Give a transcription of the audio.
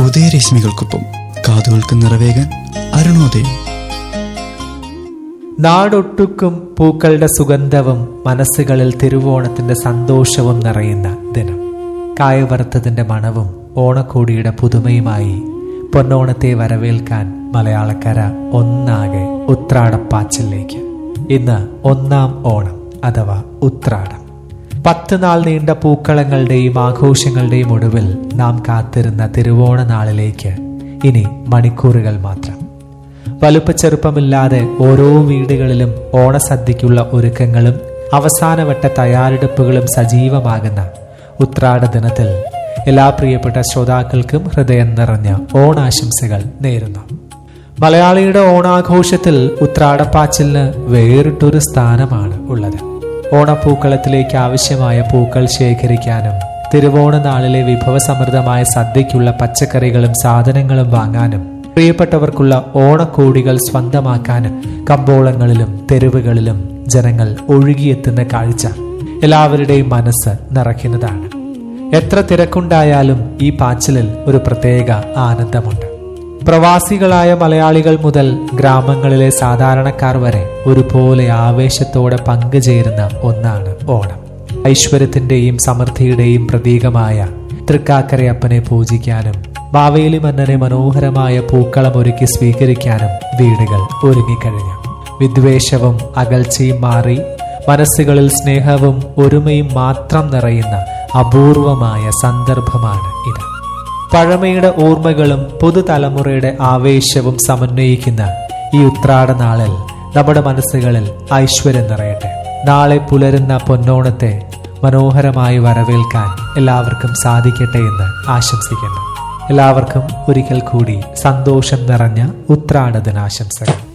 ഉദയരശ്മികൾക്കൊപ്പം കാതുകൾക്ക് നിറവേകാൻ അരുണോദയം. നാടൊട്ടുക്കും പൂക്കളുടെ സുഗന്ധവും മനസ്സുകളിൽ തിരുവോണത്തിന്റെ സന്തോഷവും നിറയുന്ന ദിനം. കായവറുത്തതിന്റെ മണവും ഓണക്കോടിയുടെ പുതുമയുമായി പൊന്നോണത്തെ വരവേൽക്കാൻ മലയാളക്കര ഒന്നാകെ ഉത്രാടപ്പാച്ചിലേക്ക്. ഇന്ന് ഒന്നാം ഓണം അഥവാ ഉത്രാടം. 10 നാൾ നീണ്ട പൂക്കളങ്ങളുടെയും ആഘോഷങ്ങളുടെയും ഒടുവിൽ നാം കാത്തിരുന്ന തിരുവോണ നാളിലേക്ക് ഇനി മണിക്കൂറുകൾ മാത്രം. വലുപ്പച്ചെറുപ്പമില്ലാതെ ഓരോ വീടുകളിലും ഓണസദ്യക്കുള്ള ഒരുക്കങ്ങളും അവസാനവട്ട തയ്യാറെടുപ്പുകളും സജീവമാകുന്ന ഉത്രാട ദിനത്തിൽ എല്ലാ പ്രിയപ്പെട്ട ശ്രോതാക്കൾക്കും ഹൃദയം നിറഞ്ഞ ഓണാശംസകൾ നേരുന്നു. മലയാളിയുടെ ഓണാഘോഷത്തിൽ ഉത്രാടപ്പാച്ചിലിന് വേറിട്ടൊരു സ്ഥാനമാണ് ഉള്ളത്. ഓണപ്പൂക്കളത്തിലേക്ക് ആവശ്യമായ പൂക്കൾ ശേഖരിക്കാനും തിരുവോണ നാളിലെ വിഭവസമൃദ്ധമായ സദ്യക്കുള്ള പച്ചക്കറികളും സാധനങ്ങളും വാങ്ങാനും പ്രിയപ്പെട്ടവർക്കുള്ള ഓണക്കോടികൾ സ്വന്തമാക്കാനും കമ്പോളങ്ങളിലും തെരുവുകളിലും ജനങ്ങൾ ഒഴുകിയെത്തുന്ന കാഴ്ച എല്ലാവരുടെയും മനസ്സ് നിറയ്ക്കുന്നതാണ്. എത്ര തിരക്കുണ്ടായാലും ഈ പാച്ചിലിൽ ഒരു പ്രത്യേക ആനന്ദമുണ്ട്. പ്രവാസികളായ മലയാളികൾ മുതൽ ഗ്രാമങ്ങളിലെ സാധാരണക്കാർ വരെ ഒരുപോലെ ആവേശത്തോടെ പങ്കുചേരുന്ന ഒന്നാണ് ഓണം. ഐശ്വര്യത്തിന്റെയും സമൃദ്ധിയുടെയും പ്രതീകമായ തൃക്കാക്കരയപ്പനെ പൂജിക്കാനും മാവേലി മന്നനെ മനോഹരമായ പൂക്കളം ഒരുക്കി സ്വീകരിക്കാനും വീടുകൾ ഒരുങ്ങിക്കഴിഞ്ഞു. വിദ്വേഷവും അകൽച്ചയും മാറി മനസ്സുകളിൽ സ്നേഹവും ഒരുമയും മാത്രം നിറയുന്ന അപൂർവമായ സന്ദർഭമാണ് ഇത്. പഴമയുടെ ഓർമ്മകളും പുതുതലമുറയുടെ ആവേശവും സമന്വയിക്കുന്ന ഈ ഉത്രാട നാളിൽ നമ്മുടെ മനസ്സുകളിൽ ഐശ്വര്യം നിറയട്ടെ. നാളെ പുലരുന്ന പൊന്നോണത്തെ മനോഹരമായി വരവേൽക്കാൻ എല്ലാവർക്കും സാധിക്കട്ടെ എന്ന് ആശംസിക്കുന്നു. എല്ലാവർക്കും ഒരിക്കൽ കൂടി സന്തോഷം നിറഞ്ഞ ഉത്രാട ദിനാശംസകൾ.